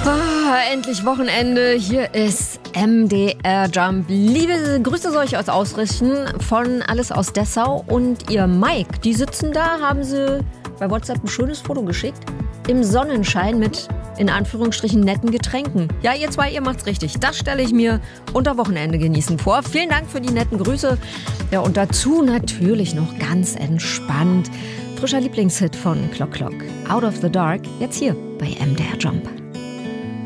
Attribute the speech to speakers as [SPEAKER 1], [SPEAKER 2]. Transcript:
[SPEAKER 1] Endlich Wochenende. Hier ist MDR Jump. Liebe Grüße soll ich euch ausrichten von Alles aus Dessau. Und ihr Mike, die sitzen da, haben sie bei WhatsApp ein schönes Foto geschickt. Im Sonnenschein mit, in Anführungsstrichen, netten Getränken. Ja, ihr zwei, ihr macht's richtig. Das stelle ich mir unter Wochenende genießen vor. Vielen Dank für die netten Grüße. Ja, und dazu natürlich noch ganz entspannt. Frischer Lieblingshit von Clock Clock. Out of the Dark. Jetzt hier bei MDR Jump.